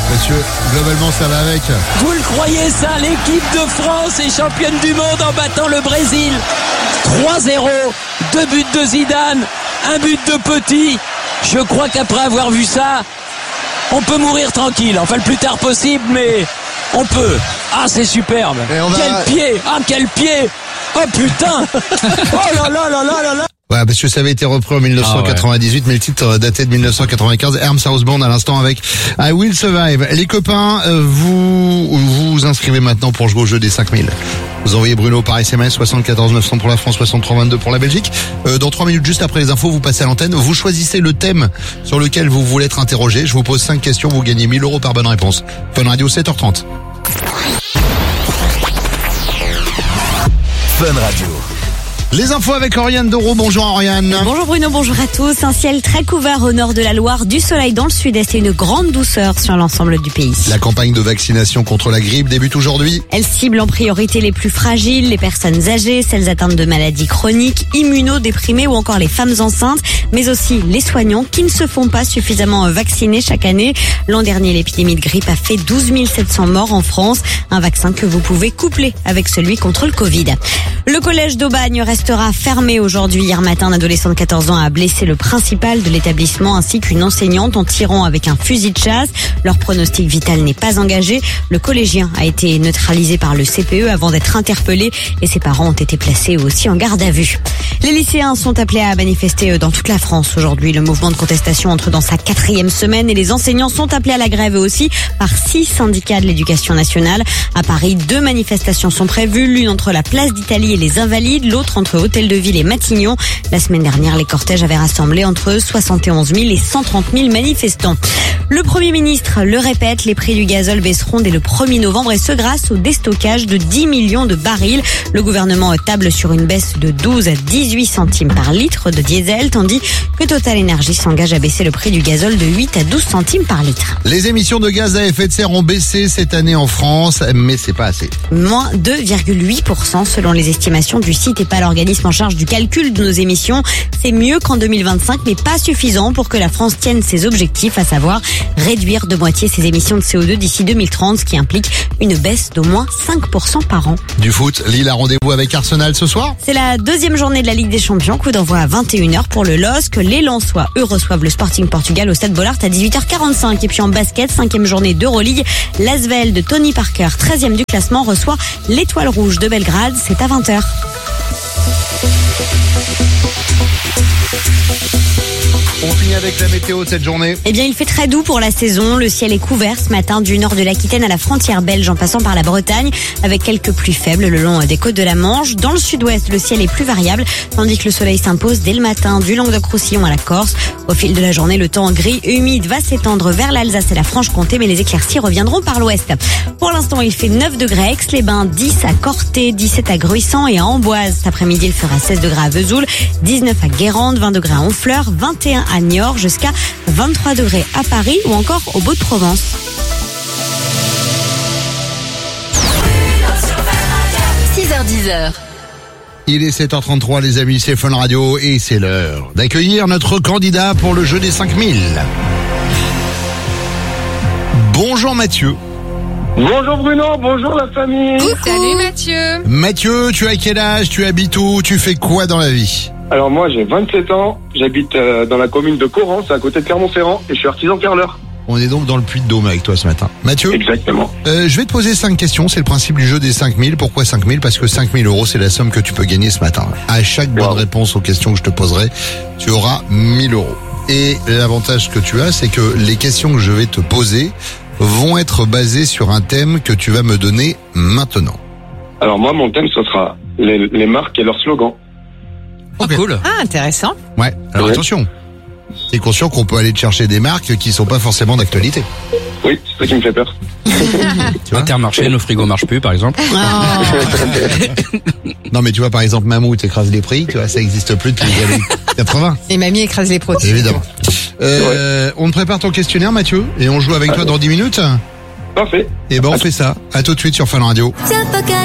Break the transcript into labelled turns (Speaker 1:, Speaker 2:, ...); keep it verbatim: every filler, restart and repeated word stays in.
Speaker 1: Monsieur, globalement, ça va avec.
Speaker 2: Vous le croyez ça? L'équipe de France est championne du monde en battant le Brésil. trois zéro, deux buts de Zidane, un but de Petit. Je crois qu'après avoir vu ça, on peut mourir tranquille. Enfin, le plus tard possible, mais on peut. Ah, c'est superbe. Va... Quel pied! Ah, quel pied! Oh putain! Oh là là là là là là!
Speaker 1: Ouais, parce que ça avait été repris en dix-neuf cent quatre-vingt-dix-huit, ah ouais. Mais le titre datait de dix-neuf cent quatre-vingt-quinze. Herm Southbound à l'instant avec I Will Survive. Les copains, vous vous inscrivez maintenant pour jouer au jeu des cinq mille. Vous envoyez Bruno par S M S, soixante-quatorze neuf cents pour la France, soixante-trois vingt-deux pour la Belgique. Euh, dans trois minutes, juste après les infos, vous passez à l'antenne. Vous choisissez le thème sur lequel vous voulez être interrogé. Je vous pose cinq questions, vous gagnez mille euros par bonne réponse. Fun Radio, sept heures trente.
Speaker 3: Fun Radio.
Speaker 1: Les infos avec Oriane Doro. Bonjour Oriane.
Speaker 4: Bonjour Bruno, bonjour à tous. Un ciel très couvert au nord de la Loire, du soleil dans le sud-est et une grande douceur sur l'ensemble du pays.
Speaker 1: La campagne de vaccination contre la grippe débute aujourd'hui.
Speaker 4: Elle cible en priorité les plus fragiles, les personnes âgées, celles atteintes de maladies chroniques, immunodéprimées ou encore les femmes enceintes, mais aussi les soignants qui ne se font pas suffisamment vacciner chaque année. L'an dernier, l'épidémie de grippe a fait douze mille sept cents morts en France. Un vaccin que vous pouvez coupler avec celui contre le Covid. Le collège d'Aubagne restera fermé aujourd'hui. Hier matin, un adolescent de quatorze ans a blessé le principal de l'établissement ainsi qu'une enseignante en tirant avec un fusil de chasse. Leur pronostic vital n'est pas engagé. Le collégien a été neutralisé par le C P E avant d'être interpellé et ses parents ont été placés aussi en garde à vue. Les lycéens sont appelés à manifester dans toute la France aujourd'hui. Le mouvement de contestation entre dans sa quatrième semaine et les enseignants sont appelés à la grève eux aussi par six syndicats de l'éducation nationale. À Paris, deux manifestations sont prévues, l'une entre la place d'Italie et les Invalides, l'autre entre Hôtel de Ville et Matignon. La semaine dernière, les cortèges avaient rassemblé entre soixante et onze mille et cent trente mille manifestants. Le Premier ministre le répète, les prix du gazole baisseront dès le premier novembre et ce grâce au déstockage de dix millions de barils. Le gouvernement table sur une baisse de douze à dix-huit centimes par litre de diesel, tandis que Total Energy s'engage à baisser le prix du gazole de huit à douze centimes par litre.
Speaker 1: Les émissions de gaz à effet de serre ont baissé cette année en France, mais c'est pas assez.
Speaker 4: Moins deux virgule huit pour cent selon les estimations du site et pas l'organisme en charge du calcul de nos émissions. C'est mieux qu'en deux mille vingt-cinq, mais pas suffisant pour que la France tienne ses objectifs, à savoir réduire de moitié ses émissions de C O deux d'ici deux mille trente, ce qui implique une baisse d'au moins cinq pour cent par an.
Speaker 1: Du foot, Lille a rendez-vous avec Arsenal ce soir.
Speaker 4: C'est la deuxième journée de la Ligue des Champions, coup d'envoi à vingt et une heures pour le L O S C. Les Lensois, eux, reçoivent le Sporting Portugal au Stade Bollaert à dix-huit heures quarante-cinq. Et puis en basket, cinquième journée d'Euroleague, l'Asvel de Tony Parker, treizième du classement, reçoit l'Étoile Rouge de Belgrade. C'est à vingt heures.
Speaker 1: On finit avec la météo de cette journée.
Speaker 4: Eh bien, il fait très doux pour la saison. Le ciel est couvert ce matin du nord de l'Aquitaine à la frontière belge en passant par la Bretagne avec quelques pluies faibles le long des côtes de la Manche. Dans le sud-ouest, le ciel est plus variable tandis que le soleil s'impose dès le matin du Languedoc-Roussillon à la Corse. Au fil de la journée, le temps gris et humide va s'étendre vers l'Alsace et la Franche-Comté, mais les éclaircies reviendront par l'ouest. Pour l'instant, il fait neuf degrés à Aix-les-Bains, dix à Corté, dix-sept à Gruissant et à Amboise. Cet après-midi, il fera seize degrés à Vesoul, dix-neuf à Guérande, vingt degrés à Honfleur, vingt et un à Niort, jusqu'à vingt-trois degrés à Paris ou encore au Beau-de-Provence.
Speaker 5: six heures dix.
Speaker 1: Il est sept heures trente-trois les amis, c'est Fun Radio et c'est l'heure d'accueillir notre candidat pour le jeu des cinq mille. Bonjour Mathieu.
Speaker 6: Bonjour Bruno, bonjour la famille.
Speaker 5: Coucou. Salut Mathieu.
Speaker 1: Mathieu, tu as quel âge, tu habites où, tu fais quoi dans la vie?
Speaker 6: Alors moi j'ai vingt-sept ans, j'habite euh, dans la commune de Coran, c'est à côté de Clermont-Ferrand et je suis artisan perleur.
Speaker 1: On est donc dans le Puy-de-Dôme avec toi ce matin. Mathieu.
Speaker 6: Exactement.
Speaker 1: Euh, je vais te poser cinq questions, c'est le principe du jeu des cinq mille. Pourquoi cinq mille? Parce que cinq mille euros c'est la somme que tu peux gagner ce matin. À chaque bonne
Speaker 6: wow.
Speaker 1: réponse aux questions que je te poserai, tu auras mille euros. Et l'avantage que tu as, c'est que les questions que je vais te poser vont être basées sur un thème que tu vas me donner maintenant.
Speaker 6: Alors moi mon thème ce sera les, les marques et leurs slogans.
Speaker 1: Okay.
Speaker 5: Oh, cool.
Speaker 7: Ah, intéressant.
Speaker 1: Ouais, alors
Speaker 6: ouais.
Speaker 1: attention. T'es conscient qu'on peut aller te chercher des marques qui sont pas forcément d'actualité.
Speaker 6: Oui, c'est ça qui me fait peur.
Speaker 1: Tu vois
Speaker 2: Intermarché, nos frigos marchent plus, par exemple.
Speaker 4: Oh.
Speaker 1: Non mais tu vois par exemple Mammouth écrase les prix, tu vois, ça existe plus depuis les années quatre-vingts.
Speaker 7: Et mamie écrase les produits.
Speaker 1: Évidemment. Euh, on te prépare ton questionnaire Mathieu et on joue avec toi dans dix minutes.
Speaker 6: Parfait.
Speaker 1: Et ben on fait ça. À tout de suite sur Fun Radio.